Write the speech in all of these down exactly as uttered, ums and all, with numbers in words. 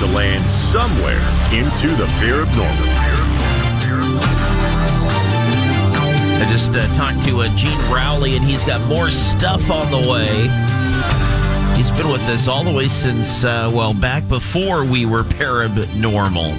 to land somewhere into the paranormal. I just uh, talked to uh, Gene Rowley, and he's got more stuff on the way. He's been with us all the way since, uh, well, back before we were paranormal.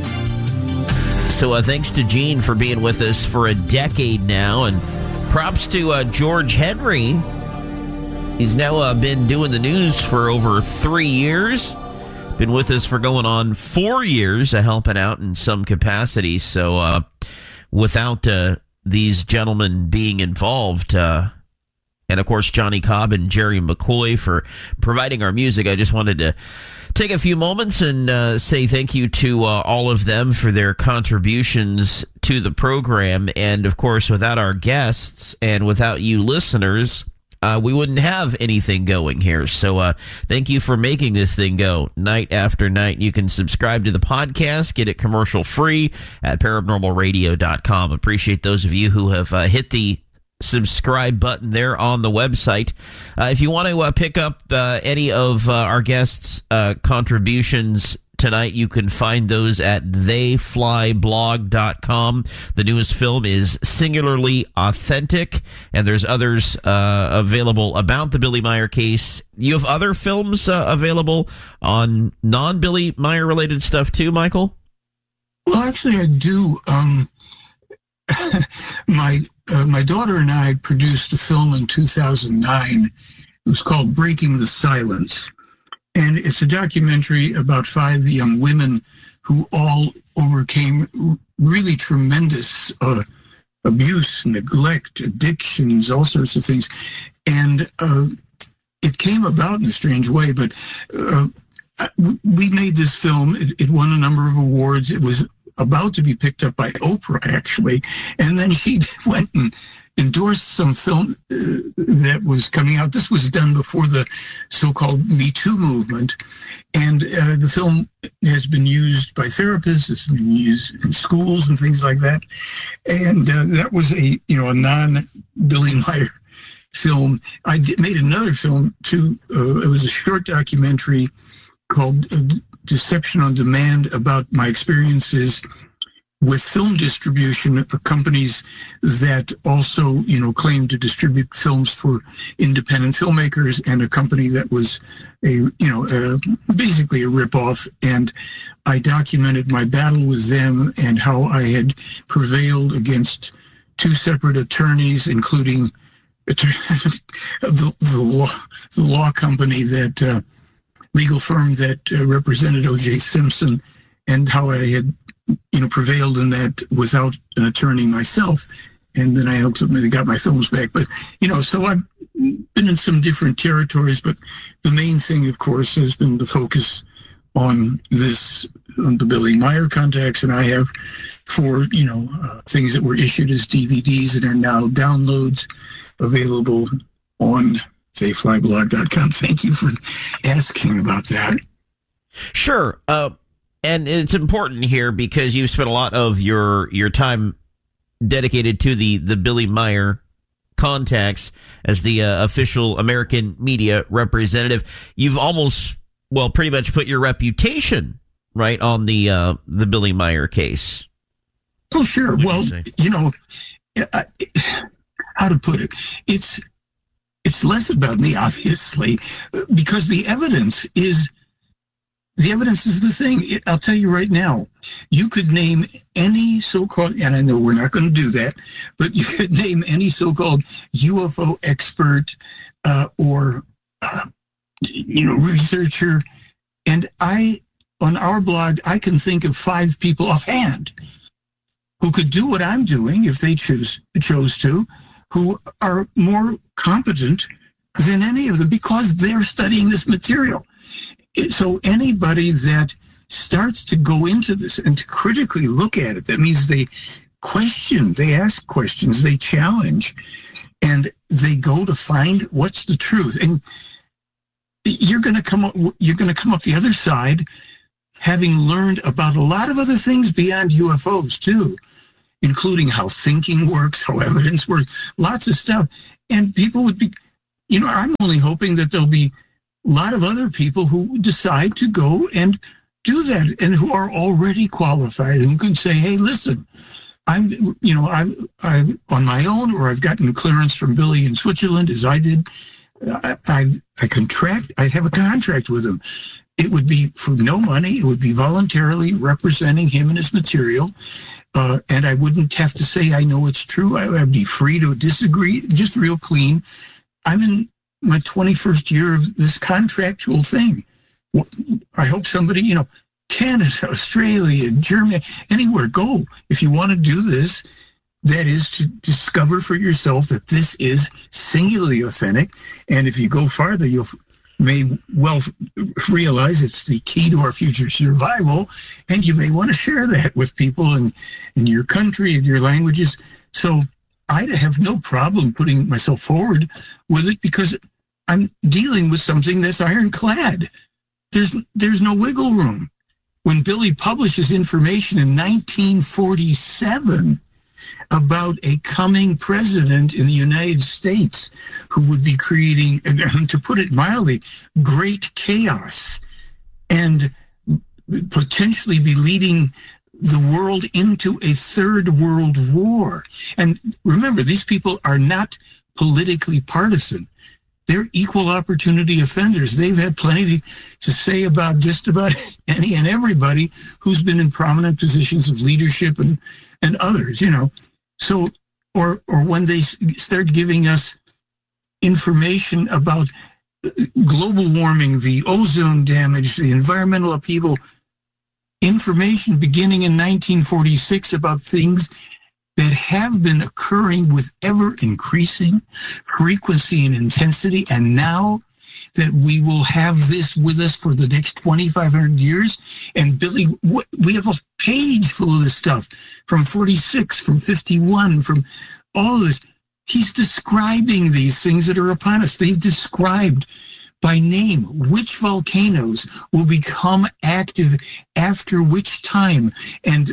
So uh, thanks to Gene for being with us for a decade now, and props to uh, George Henry. He's now uh, been doing the news for over three years. Been with us for going on four years, uh, helping out in some capacity. So uh, without uh, these gentlemen being involved, uh, and of course Johnny Cobb and Jerry McCoy for providing our music, I just wanted to take a few moments and uh, say thank you to uh, all of them for their contributions to the program. And of course, without our guests and without you listeners, Uh, we wouldn't have anything going here. So uh, thank you for making this thing go night after night. You can subscribe to the podcast, get it commercial free at paranormal radio dot com. Appreciate those of you who have uh, hit the subscribe button there on the website. Uh, if you want to uh, pick up uh, any of uh, our guests' uh, contributions tonight, you can find those at they fly blog dot com. The newest film is Singularly Authentic, and there's others uh, available about the Billy Meier case. You have other films uh, available on non-Billy Meier-related stuff too, Michael? Well, actually, I do. Um, my uh, my daughter and I produced a film in two thousand nine. It was called Breaking the Silence. And it's a documentary about five young women who all overcame really tremendous uh, abuse, neglect, addictions, all sorts of things. And uh, it came about in a strange way, but uh, we made this film. It, it won a number of awards. It was about to be picked up by Oprah, actually. And then she went and endorsed some film uh, that was coming out. This was done before the so-called Me Too movement. And uh, the film has been used by therapists. It's been used in schools and things like that. And uh, that was a, you know, a non-Billy Meier film. I did, made another film, too. Uh, it was a short documentary called uh, Deception on Demand, about my experiences with film distribution, uh, companies that also, you know, claim to distribute films for independent filmmakers, and a company that was a, you know, uh, basically a ripoff. And I documented my battle with them and how I had prevailed against two separate attorneys, including the, the law, the law company that, uh, legal firm that uh, represented O J Simpson, and how I had, you know, prevailed in that without an attorney myself. And then I ultimately got my films back. But, you know, so I've been in some different territories, but the main thing, of course, has been the focus on this, on the Billy Meier contacts. And I have four, you know, uh, things that were issued as D V Ds and are now downloads available on they fly blog dot com. Thank you for asking about that. Sure. Uh, and it's important here because you've spent a lot of your your time dedicated to the, the Billy Meier contacts as the uh, official American media representative. You've almost, well, pretty much put your reputation right on the uh, the Billy Meier case. Oh, sure. Well, you, you know, I, how to put it? It's It's less about me, obviously, because the evidence is the evidence is the thing. It, I'll tell you right now, you could name any so-called, and I know we're not going to do that, but you could name any so-called U F O expert uh, or, uh, you know, researcher. And I, on our blog, I can think of five people offhand who could do what I'm doing if they choose chose to, who are more competent than any of them because they're studying this material. So anybody that starts to go into this and to critically look at it, that means they question, they ask questions, they challenge, and they go to find what's the truth. And you're going to come up, you're going to come up the other side having learned about a lot of other things beyond U F Os too, including how thinking works, how evidence works, lots of stuff. And people would be, you know, I'm only hoping that there'll be a lot of other people who decide to go and do that and who are already qualified and can say, hey, listen, I'm, you know, I'm, I'm on my own, or I've gotten clearance from Billy in Switzerland, as I did. I, I, I contract, I have a contract with him. It would be for no money. It would be voluntarily representing him and his material. Uh, and I wouldn't have to say, I know it's true. I would be free to disagree, just real clean. I'm in my twenty-first year of this contractual thing. I hope somebody, you know, Canada, Australia, Germany, anywhere, go. If you want to do this, that is to discover for yourself that this is singularly authentic. And if you go farther, you'll may well realize it's the key to our future survival. And you may want to share that with people in, in your country and your languages. So I have no problem putting myself forward with it because I'm dealing with something that's ironclad. There's, there's no wiggle room. When Billy publishes information in nineteen forty-seven about a coming president in the United States who would be creating, to put it mildly, great chaos and potentially be leading the world into a third world war. And remember, these people are not politically partisan. They're equal opportunity offenders. They've had plenty to say about just about any and everybody who's been in prominent positions of leadership and, and others, you know. So, or or when they start giving us information about global warming, the ozone damage, the environmental upheaval, information beginning in nineteen forty-six about things that have been occurring with ever increasing frequency and intensity, and now that we will have this with us for the next twenty-five hundred years. And Billy, what, we have a page full of this stuff from forty-six, from fifty-one, from all of this. He's describing these things that are upon us. They've described by name which volcanoes will become active after which time. And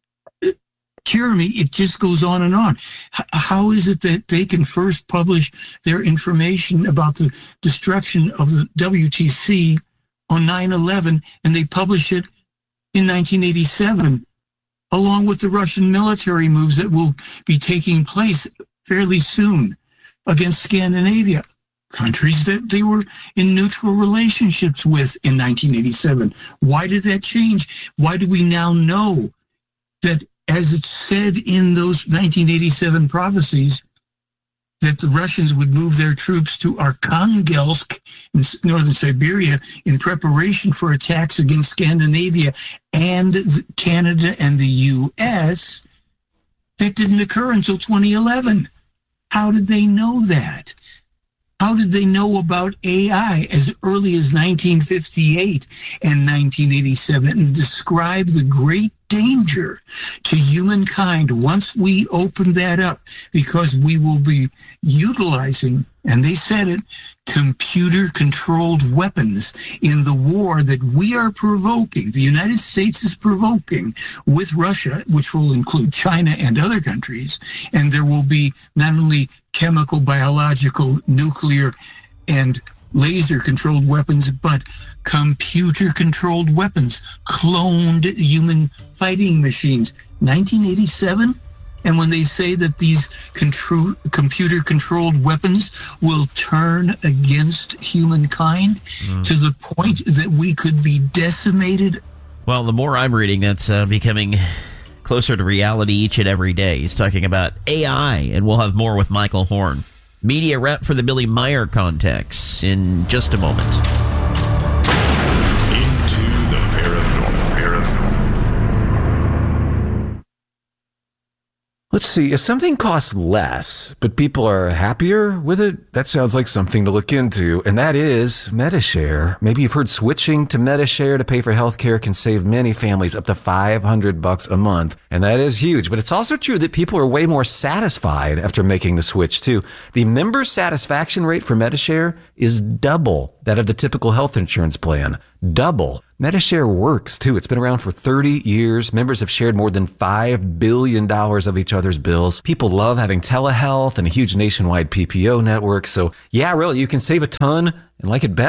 Jeremy, it just goes on and on. How is it that they can first publish their information about the destruction of the W T C on nine eleven, and they publish it in nineteen eighty-seven, along with the Russian military moves that will be taking place fairly soon against Scandinavia, countries that they were in neutral relationships with in nineteen eighty-seven? Why did that change? Why do we now know that, as it said in those nineteen eighty-seven prophecies, that the Russians would move their troops to Arkhangelsk in northern Siberia in preparation for attacks against Scandinavia and Canada and the U S? That didn't occur until twenty eleven. How did they know that? How did they know about A I as early as nineteen fifty-eight and nineteen eighty-seven and describe the great danger to humankind once we open that up? Because we will be utilizing, and they said it, computer-controlled weapons in the war that we are provoking, the United States is provoking with Russia, which will include China and other countries. And there will be not only chemical, biological, nuclear, and laser-controlled weapons, but computer-controlled weapons, cloned human fighting machines. nineteen eighty-seven? And when they say that these contro- computer-controlled weapons will turn against humankind mm. to the point that we could be decimated. Well, the more I'm reading, that's uh, becoming closer to reality each and every day. He's talking about A I, and we'll have more with Michael Horn, media rep for the Billy Meier Context, in just a moment. Into the paranormal. paranormal. Let's see, if something costs less, but people are happier with it, that sounds like something to look into, and that is Medi-Share. Maybe you've heard switching to Medi-Share to pay for healthcare can save many families up to five hundred bucks a month, and that is huge. But it's also true that people are way more satisfied after making the switch, too. The member satisfaction rate for Medi-Share is double that of the typical health insurance plan. Double. Medi-Share works, too. It's been around for thirty years. Members have shared more than five billion dollars of each other's bills. People love having telehealth and a huge nationwide P P O network. So, yeah, really, you can save a ton and like it better.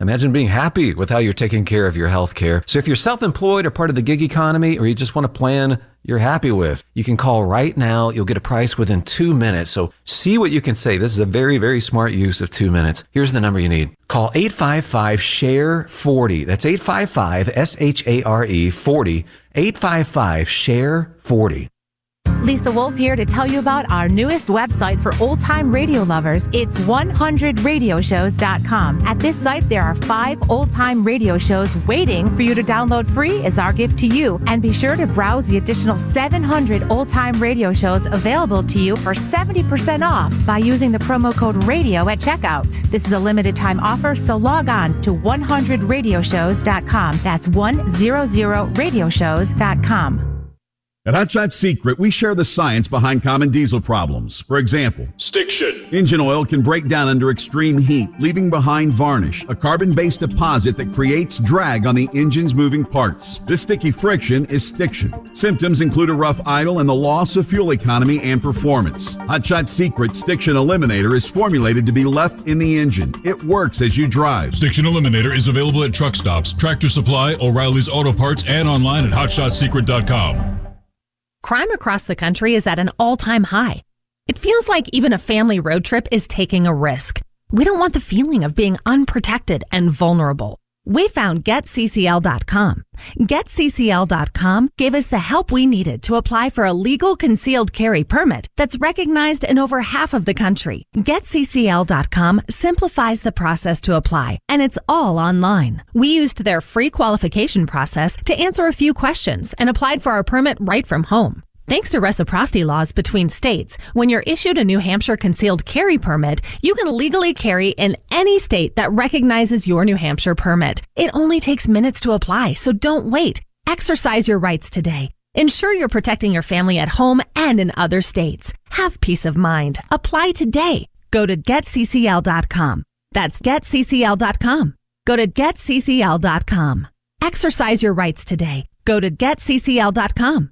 Imagine being happy with how you're taking care of your health care. So if you're self-employed or part of the gig economy, or you just want a plan you're happy with, you can call right now. You'll get a price within two minutes. So see what you can save. This is a very, very smart use of two minutes. Here's the number you need. Call eight five five, S H A R E, forty. That's eight five five, S H A R E, forty. eight five five, S H A R E, forty. Lisa Wolf here to tell you about our newest website for old-time radio lovers. It's one hundred radio shows dot com. At this site, there are five old-time radio shows waiting for you to download free as our gift to you. And be sure to browse the additional seven hundred old-time radio shows available to you for seventy percent off by using the promo code RADIO at checkout. This is a limited-time offer, so log on to one hundred radio shows dot com. That's one hundred radio shows dot com. At Hot Shot Secret, we share the science behind common diesel problems. For example, Stiction. engine oil can break down under extreme heat, leaving behind varnish, a carbon-based deposit that creates drag on the engine's moving parts. This sticky friction is stiction. Symptoms include a rough idle and the loss of fuel economy and performance. Hot Shot Secret Stiction Eliminator is formulated to be left in the engine. It works as you drive. Stiction Eliminator is available at truck stops, Tractor Supply, O'Reilly's Auto Parts, and online at hot shot secret dot com. Crime across the country is at an all-time high. It feels like even a family road trip is taking a risk. We don't want the feeling of being unprotected and vulnerable. We found get C C L dot com. get C C L dot com gave us the help we needed to apply for a legal concealed carry permit that's recognized in over half of the country. get C C L dot com simplifies the process to apply, and it's all online. We used their free qualification process to answer a few questions and applied for our permit right from home. Thanks to reciprocity laws between states, when you're issued a New Hampshire concealed carry permit, you can legally carry in any state that recognizes your New Hampshire permit. It only takes minutes to apply, so don't wait. Exercise your rights today. Ensure you're protecting your family at home and in other states. Have peace of mind. Apply today. Go to get C C L dot com. That's get C C L dot com. Go to get C C L dot com. Exercise your rights today. Go to get C C L dot com.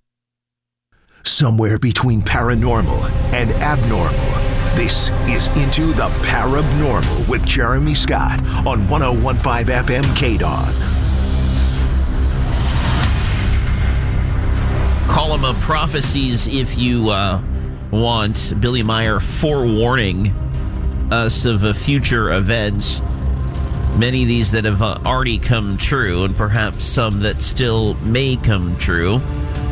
Somewhere between paranormal and abnormal, this is Into the Parabnormal with Jeremy Scott on one oh one point five F M K D O N. Column of prophecies if you uh, want. Billy Meyer forewarning us of uh, future events. Many of these that have uh, already come true, and perhaps some that still may come true.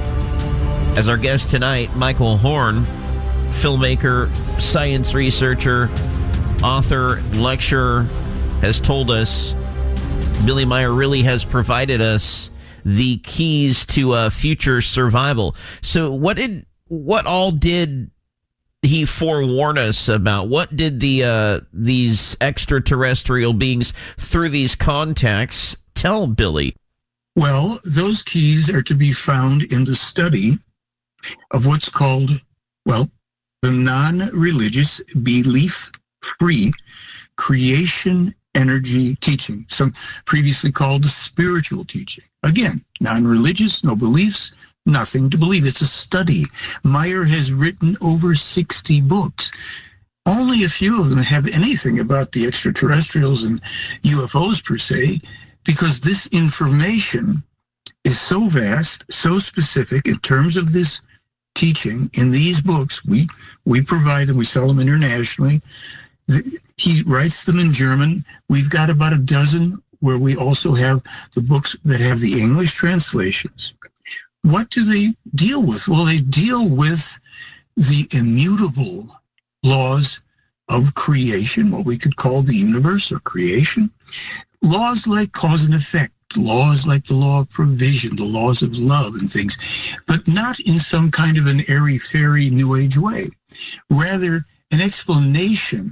As our guest tonight, Michael Horn, filmmaker, science researcher, author, lecturer, has told us Billy Meyer really has provided us the keys to uh, future survival. So what did, what all did he forewarn us about? What did the uh, these extraterrestrial beings through these contacts tell Billy? Well, those keys are to be found in the study of what's called, well, the non-religious, belief-free creation energy teaching, some previously called the spiritual teaching. Again, non-religious, no beliefs, nothing to believe. It's a study. Meyer has written over sixty books. Only a few of them have anything about the extraterrestrials and U F Os per se, because this information is so vast, so specific in terms of this teaching in these books. We we provide them, we sell them internationally. The, he writes them in German. We've got about a dozen where we also have the books that have the English translations. What do they deal with? Well, they deal with the immutable laws of creation, what we could call the universe or creation. Laws like cause and effect, laws like the law of provision, the laws of love and things, but not in some kind of an airy-fairy New Age way. Rather, an explanation,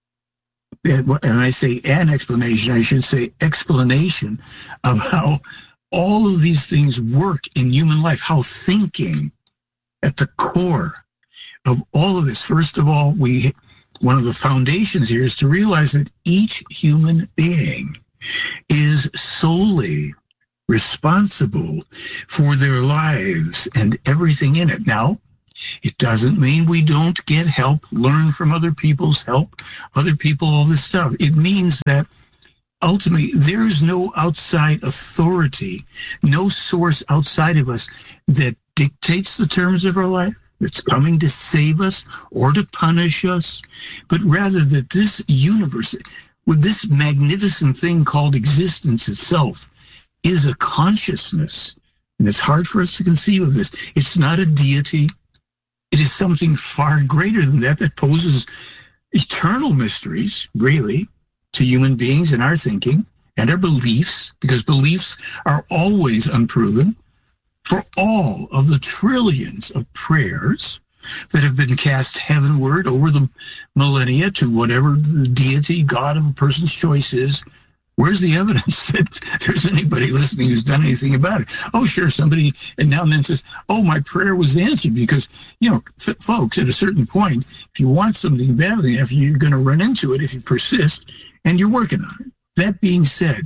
and I say an explanation, I should say explanation of how all of these things work in human life, how thinking at the core of all of this. First of all, we one of the foundations here is to realize that each human being is solely responsible for their lives and everything in it. Now, it doesn't mean we don't get help, learn from other people's help, other people, all this stuff. It means that ultimately, there is no outside authority, no source outside of us that dictates the terms of our life, that's coming to save us or to punish us, but rather that this universe, with this magnificent thing called existence itself, is a consciousness. And it's hard for us to conceive of this. It's not a deity. It is something far greater than that, that poses eternal mysteries, really, to human beings and our thinking and our beliefs, because beliefs are always unproven. For all of the trillions of prayers that have been cast heavenward over the millennia to whatever the deity, God of a person's choice is, where's the evidence that there's anybody listening who's done anything about it? Oh, sure, somebody and now and then says, oh, my prayer was answered, because, you know, f- folks, at a certain point, if you want something badly enough, you're going to run into it if you persist, and you're working on it. That being said,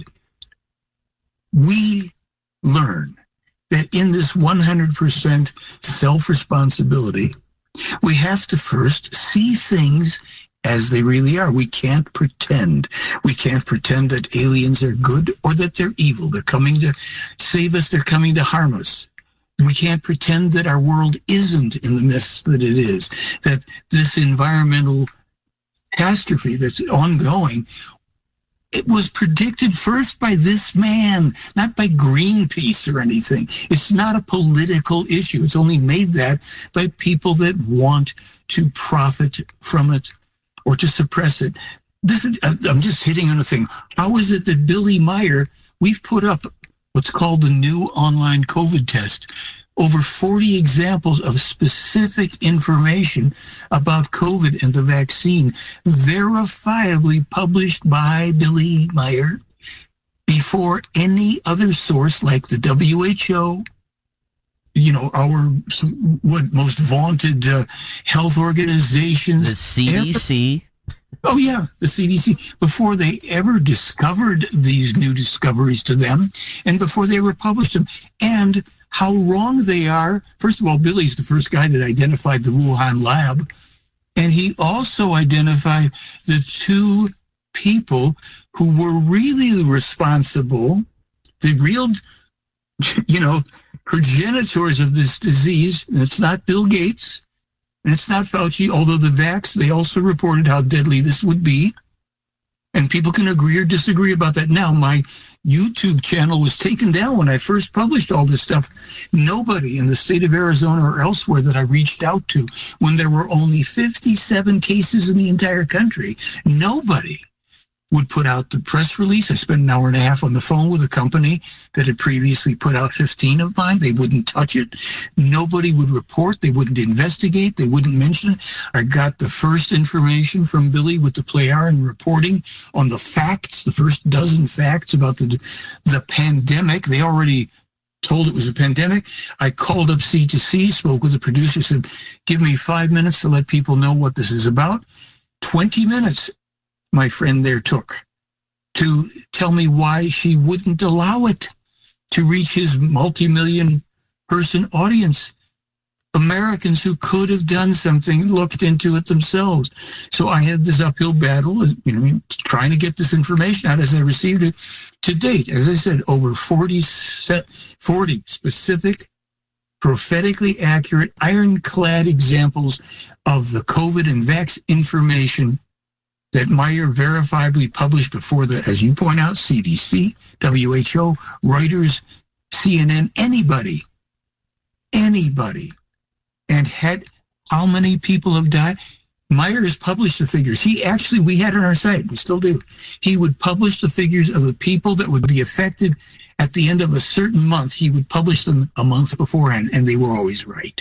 we learn that in this one hundred percent self-responsibility, we have to first see things as they really are. We can't pretend. We can't pretend that aliens are good or that they're evil. They're coming to save us. They're coming to harm us. We can't pretend that our world isn't in the mess that it is, that this environmental catastrophe that's ongoing, it was predicted first by this man, not by Greenpeace or anything. It's not a political issue. It's only made that by people that want to profit from it or to suppress it. This is, I'm just hitting on a thing. How is it that Billy Meier, we've put up what's called the new online COVID test, over forty examples of specific information about COVID and the vaccine, verifiably published by Billy Meier before any other source like the W H O, you know, our what most vaunted uh, health organizations. The C D C. Oh, yeah, the C D C, before they ever discovered these new discoveries to them and before they ever published them. And how wrong they are. First of all, Billy's the first guy that identified the Wuhan lab. And he also identified the two people who were really responsible, the real, you know, progenitors of this disease. And it's not Bill Gates. And it's not Fauci, although the vax, they also reported how deadly this would be. And people can agree or disagree about that. Now, my YouTube channel was taken down when I first published all this stuff. Nobody in the state of Arizona or elsewhere that I reached out to, when there were only fifty-seven cases in the entire country, nobody would put out the press release. I spent an hour and a half on the phone with a company that had previously put out fifteen of mine. They wouldn't touch it. Nobody would report. They wouldn't investigate. They wouldn't mention it. I got the first information from Billy with the Playar and reporting on the facts, the first dozen facts about the the pandemic. They already told it was a pandemic. I called up C to C, spoke with the producer, said, give me five minutes to let people know what this is about. twenty minutes. My friend there took to tell me why she wouldn't allow it to reach his multi-million person audience. Americans who could have done something looked into it themselves. So I had this uphill battle, you know, trying to get this information out as I received it. To date, as I said, over forty, forty specific, prophetically accurate, ironclad examples of the COVID and vax information that Meier verifiably published before the, as you point out, C D C, W H O, Reuters, C N N, anybody, anybody. And had how many people have died? Meier has published the figures. He actually, we had it on our site, we still do. He would publish the figures of the people that would be affected at the end of a certain month. He would publish them a month beforehand, and they were always right.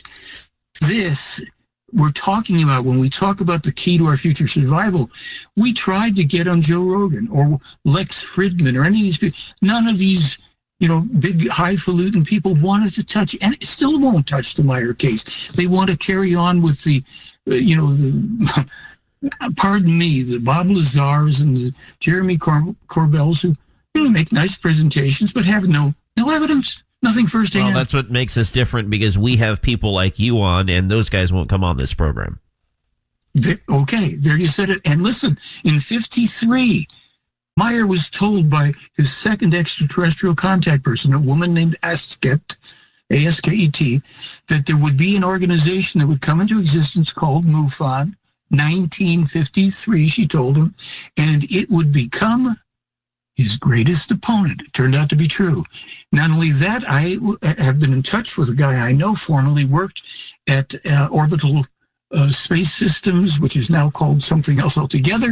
This we're talking about, when we talk about the key to our future survival, we tried to get on Joe Rogan or Lex Fridman or any of these people. None of these, you know, big highfalutin people wanted to touch, and it still won't touch the Meier case. They want to carry on with the, uh, you know, the, pardon me, the Bob Lazars and the Jeremy Cor- Corbells who, you know, make nice presentations but have no no evidence. Nothing firsthand. Well, that's what makes us different, because we have people like you on, and those guys won't come on this program. The, okay, there you said it. And listen, in fifty-three, Meyer was told by his second extraterrestrial contact person, a woman named Asket, A S K E T, that there would be an organization that would come into existence called MUFON, nineteen fifty-three, she told him, and it would become his greatest opponent. It turned out to be true. Not only that, I have been in touch with a guy I know formerly worked at uh, Orbital uh, Space Systems, which is now called something else altogether.